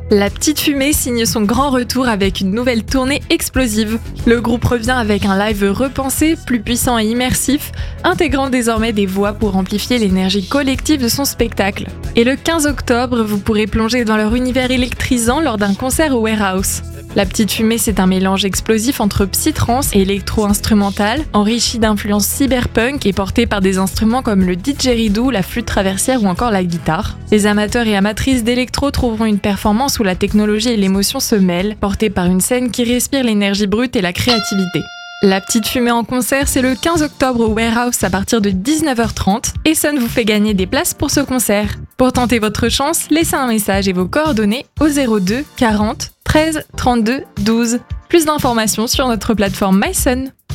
La Petite Fumée signe son grand retour avec une nouvelle tournée explosive. Le groupe revient avec un live repensé, plus puissant et immersif, intégrant désormais des voix pour amplifier l'énergie collective de son spectacle. Et le 15 octobre, vous pourrez plonger dans leur univers électrisant lors d'un concert au Warehouse. La Petite Fumée, c'est un mélange explosif entre psytrance et électro-instrumental, enrichi d'influences cyberpunk et porté par des instruments comme le didgeridoo, la flûte traversière ou encore la guitare. Les amateurs et amatrices d'électro trouveront une performance où la technologie et l'émotion se mêlent, portée par une scène qui respire l'énergie brute et la créativité. La Petite Fumée en concert, c'est le 15 octobre au Warehouse à partir de 19h30 et Sun vous fait gagner des places pour ce concert. Pour tenter votre chance, laissez un message et vos coordonnées au 02 40 13 32 12. Plus d'informations sur notre plateforme MySun.